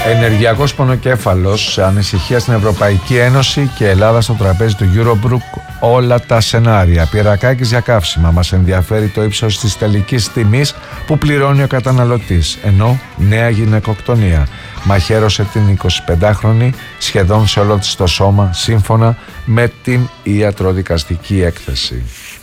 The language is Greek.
Ενεργειακός πονοκέφαλος, ανησυχία στην Ευρωπαϊκή Ένωση και Ελλάδα στο τραπέζι του Eurogroup, όλα τα σενάρια. Πυρακάκης για καύσιμα. Μας ενδιαφέρει το ύψος της τελικής τιμής που πληρώνει ο καταναλωτής. Ενώ νέα γυναικοκτονία μαχαίρωσε την 25χρονη σχεδόν σε όλο της το σώμα, σύμφωνα με την ιατροδικαστική έκθεση.